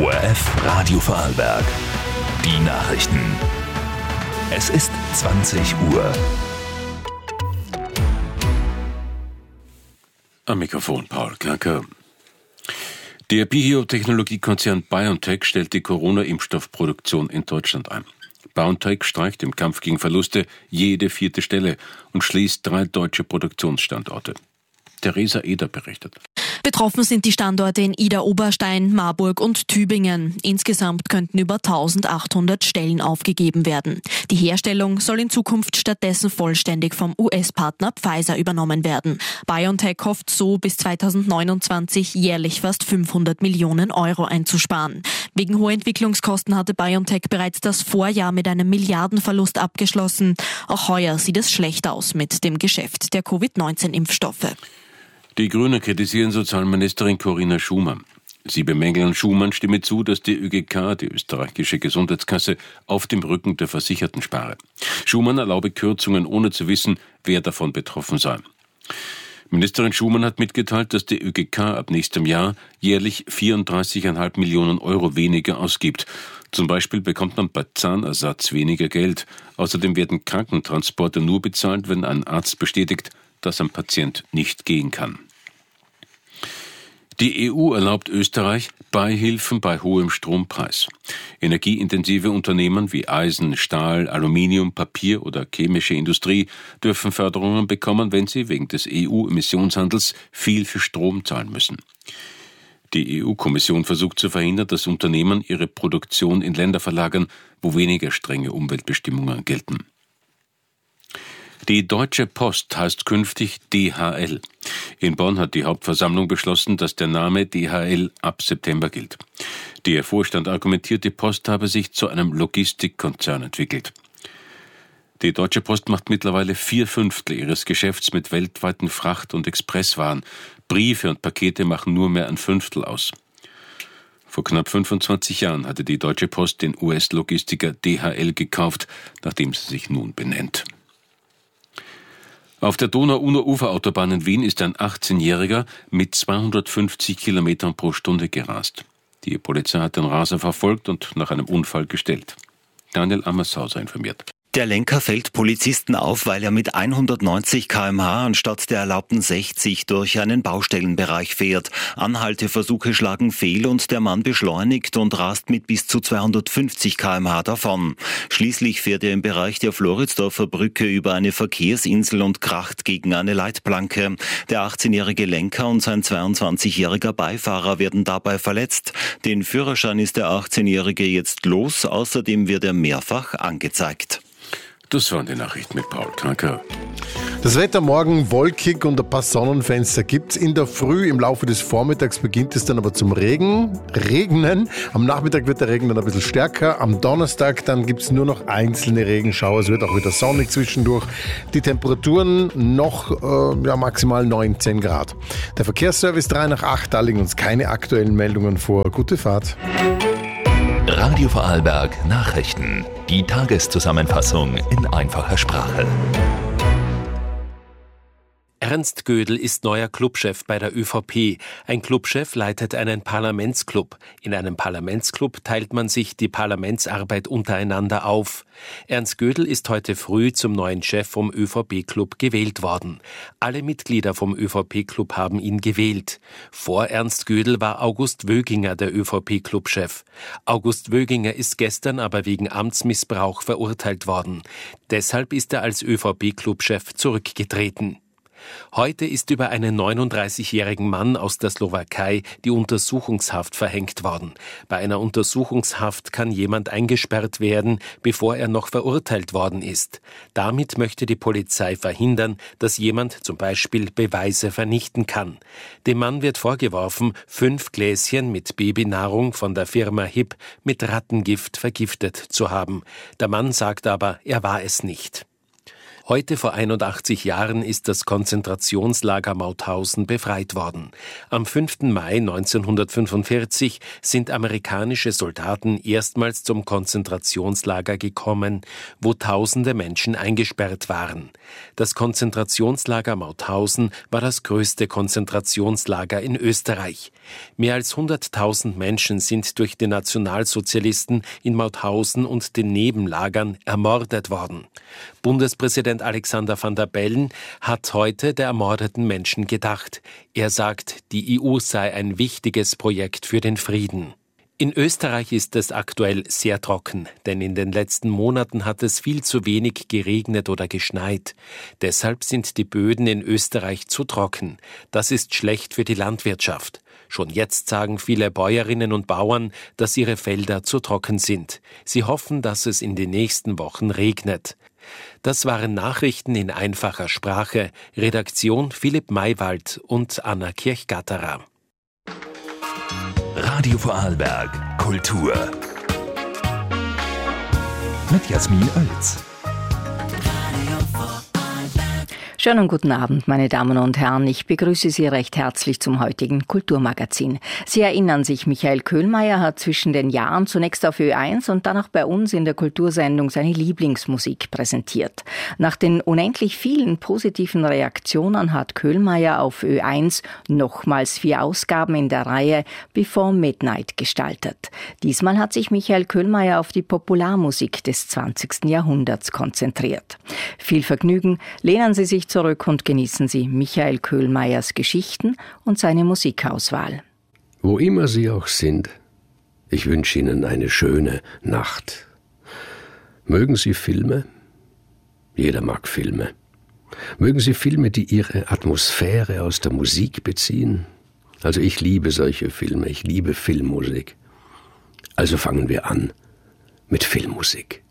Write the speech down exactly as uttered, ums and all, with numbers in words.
O R F Radio Vorarlberg. Die Nachrichten. Es ist zwanzig Uhr. Am Mikrofon Paul Knacker. Der Biotechnologiekonzern BioNTech stellt die Corona-Impfstoffproduktion in Deutschland ein. BioNTech streicht im Kampf gegen Verluste jede vierte Stelle und schließt drei deutsche Produktionsstandorte. Theresa Eder berichtet. Betroffen sind die Standorte in Idar-Oberstein, Marburg und Tübingen. Insgesamt könnten über eintausendachthundert Stellen aufgegeben werden. Die Herstellung soll in Zukunft stattdessen vollständig vom U S-Partner Pfizer übernommen werden. BioNTech hofft so, bis zweitausendneunundzwanzig jährlich fast fünfhundert Millionen Euro einzusparen. Wegen hoher Entwicklungskosten hatte BioNTech bereits das Vorjahr mit einem Milliardenverlust abgeschlossen. Auch heuer sieht es schlecht aus mit dem Geschäft der Covid neunzehn Impfstoffe. Die Grünen kritisieren Sozialministerin Corinna Schumann. Sie bemängeln, Schumann stimme zu, dass die Ö G K, die österreichische Gesundheitskasse, auf dem Rücken der Versicherten spare. Schumann erlaube Kürzungen, ohne zu wissen, wer davon betroffen sei. Ministerin Schumann hat mitgeteilt, dass die Ö G K ab nächstem Jahr jährlich vierunddreißig Komma fünf Millionen Euro weniger ausgibt. Zum Beispiel bekommt man bei Zahnersatz weniger Geld. Außerdem werden Krankentransporte nur bezahlt, wenn ein Arzt bestätigt, dass ein Patient nicht gehen kann. Die E U erlaubt Österreich Beihilfen bei hohem Strompreis. Energieintensive Unternehmen wie Eisen, Stahl, Aluminium, Papier oder chemische Industrie dürfen Förderungen bekommen, wenn sie wegen des E U-Emissionshandels viel für Strom zahlen müssen. Die E U-Kommission versucht zu verhindern, dass Unternehmen ihre Produktion in Länder verlagern, wo weniger strenge Umweltbestimmungen gelten. Die Deutsche Post heißt künftig D H L. In Bonn hat die Hauptversammlung beschlossen, dass der Name D H L ab September gilt. Der Vorstand argumentiert, die Post habe sich zu einem Logistikkonzern entwickelt. Die Deutsche Post macht mittlerweile vier Fünftel ihres Geschäfts mit weltweiten Fracht- und Expresswaren. Briefe und Pakete machen nur mehr ein Fünftel aus. Vor knapp fünfundzwanzig Jahren hatte die Deutsche Post den U S-Logistiker D H L gekauft, nachdem sie sich nun benennt. Auf der Donau-Ufer-Autobahn in Wien ist ein achtzehnjähriger mit zweihundertfünfzig Kilometern pro Stunde gerast. Die Polizei hat den Raser verfolgt und nach einem Unfall gestellt. Daniel Ammershauser informiert. Der Lenker fällt Polizisten auf, weil er mit hundertneunzig Kilometer pro Stunde anstatt der erlaubten sechzig durch einen Baustellenbereich fährt. Anhalteversuche schlagen fehl und der Mann beschleunigt und rast mit bis zu zweihundertfünfzig Kilometer pro Stunde davon. Schließlich fährt er im Bereich der Floridsdorfer Brücke über eine Verkehrsinsel und kracht gegen eine Leitplanke. Der achtzehnjährige Lenker und sein zweiundzwanzigjähriger Beifahrer werden dabei verletzt. Den Führerschein ist der achtzehnjährige jetzt los, außerdem wird er mehrfach angezeigt. Das waren die Nachrichten mit Paul Knacker. Das Wetter morgen wolkig und ein paar Sonnenfenster gibt's. In der Früh, im Laufe des Vormittags beginnt es dann aber zum Regen, Regnen. Am Nachmittag wird der Regen dann ein bisschen stärker. Am Donnerstag dann gibt's nur noch einzelne Regenschauer. Es wird auch wieder sonnig zwischendurch. Die Temperaturen noch äh, ja, maximal neunzehn Grad. Der Verkehrsservice drei nach acht, da liegen uns keine aktuellen Meldungen vor. Gute Fahrt. Radio Vorarlberg Nachrichten. Die Tageszusammenfassung in einfacher Sprache. Ernst Gödel ist neuer Clubchef bei der ÖVP. Ein Clubchef leitet einen Parlamentsclub. In einem Parlamentsclub teilt man sich die Parlamentsarbeit untereinander auf. Ernst Gödel ist heute früh zum neuen Chef vom ÖVP-Club gewählt worden. Alle Mitglieder vom ÖVP-Club haben ihn gewählt. Vor Ernst Gödel war August Wöginger der ÖVP-Clubchef. August Wöginger ist gestern aber wegen Amtsmissbrauch verurteilt worden. Deshalb ist er als ÖVP-Clubchef zurückgetreten. Heute ist über einen neununddreißigjährigen Mann aus der Slowakei die Untersuchungshaft verhängt worden. Bei einer Untersuchungshaft kann jemand eingesperrt werden, bevor er noch verurteilt worden ist. Damit möchte die Polizei verhindern, dass jemand zum Beispiel Beweise vernichten kann. Dem Mann wird vorgeworfen, fünf Gläschen mit Babynahrung von der Firma H I P mit Rattengift vergiftet zu haben. Der Mann sagt aber, er war es nicht. Heute vor einundachtzig Jahren ist das Konzentrationslager Mauthausen befreit worden. Am fünften Mai neunzehnhundertfünfundvierzig sind amerikanische Soldaten erstmals zum Konzentrationslager gekommen, wo tausende Menschen eingesperrt waren. Das Konzentrationslager Mauthausen war das größte Konzentrationslager in Österreich. Mehr als hunderttausend Menschen sind durch die Nationalsozialisten in Mauthausen und den Nebenlagern ermordet worden. Bundespräsident Alexander Van der Bellen hat heute der ermordeten Menschen gedacht. Er sagt, die E U sei ein wichtiges Projekt für den Frieden. In Österreich ist es aktuell sehr trocken, denn in den letzten Monaten hat es viel zu wenig geregnet oder geschneit. Deshalb sind die Böden in Österreich zu trocken. Das ist schlecht für die Landwirtschaft. Schon jetzt sagen viele Bäuerinnen und Bauern, dass ihre Felder zu trocken sind. Sie hoffen, dass es in den nächsten Wochen regnet. Das waren Nachrichten in einfacher Sprache. Redaktion Philipp Maywald und Anna Kirchgatterer. Radio Vorarlberg Kultur mit Jasmin Oelz. Schönen guten Abend, meine Damen und Herren. Ich begrüße Sie recht herzlich zum heutigen Kulturmagazin. Sie erinnern sich, Michael Köhlmeier hat zwischen den Jahren zunächst auf Ö eins und dann auch bei uns in der Kultursendung seine Lieblingsmusik präsentiert. Nach den unendlich vielen positiven Reaktionen hat Köhlmeier auf Ö eins nochmals vier Ausgaben in der Reihe Before Midnight gestaltet. Diesmal hat sich Michael Köhlmeier auf die Popularmusik des zwanzigsten Jahrhunderts konzentriert. Viel Vergnügen, lehnen Sie sich zurück und genießen Sie Michael Köhlmeiers Geschichten und seine Musikauswahl. Wo immer Sie auch sind, ich wünsche Ihnen eine schöne Nacht. Mögen Sie Filme? Jeder mag Filme. Mögen Sie Filme, die ihre Atmosphäre aus der Musik beziehen? Also ich liebe solche Filme, ich liebe Filmmusik. Also fangen wir an mit Filmmusik.